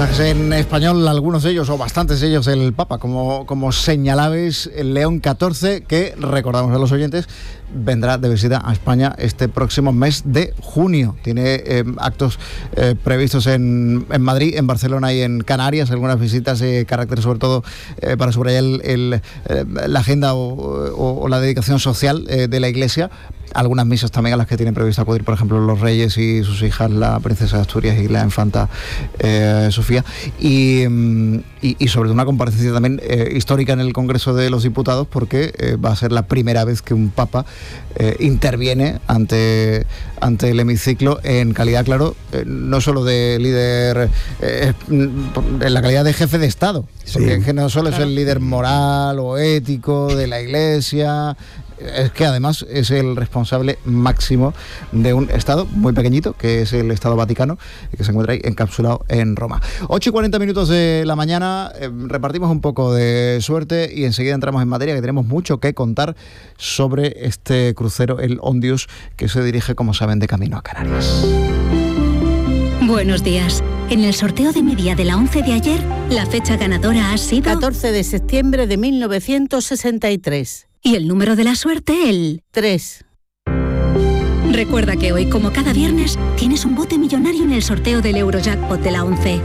mensajes en español, algunos de ellos, o bastantes de ellos, del Papa, como señalabais, el León XIV, que recordamos a los oyentes, vendrá de visita a España este próximo mes de junio. Tiene actos previstos en Madrid, en Barcelona y en Canarias, algunas visitas de carácter sobre todo para subrayar la agenda o la dedicación social de la Iglesia. Algunas misas también a las que tienen previsto acudir, por ejemplo, los reyes y sus hijas, la princesa de Asturias y la infanta Sofía, y sobre todo una comparecencia también histórica en el Congreso de los Diputados, porque va a ser la primera vez que un papa interviene ante el hemiciclo en calidad, claro, no solo de líder, en la calidad de jefe de Estado, porque es que no solo es el líder moral o ético de la Iglesia, es que además es el responsable máximo de un Estado muy pequeñito, que es el Estado Vaticano, que se encuentra ahí encapsulado en Roma. 8:40 de la mañana, repartimos un poco de suerte y enseguida entramos en materia, que tenemos mucho que contar sobre este crucero, el Ondius, que se dirige, como saben, de camino a Canarias. Buenos días. En el sorteo de mi día de la 11 de ayer, la fecha ganadora ha sido 14 de septiembre de 1963. Y el número de la suerte, el 3. Recuerda que hoy, como cada viernes, tienes un bote millonario en el sorteo del Eurojackpot de la 11.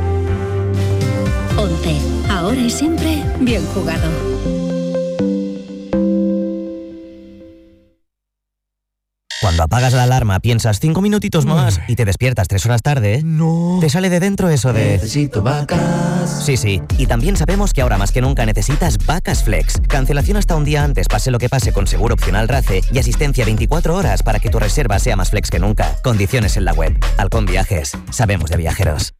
11. Ahora y siempre, bien jugado. Cuando apagas la alarma piensas 5 minutitos más y te despiertas 3 horas tarde, No. te sale de dentro eso de... Necesito vacas. Sí, y también sabemos que ahora más que nunca necesitas Vacas Flex. Cancelación hasta un día antes, pase lo que pase, con seguro opcional RACE y asistencia 24 horas para que tu reserva sea más flex que nunca. Condiciones en la web. Halcón Viajes. Sabemos de viajeros.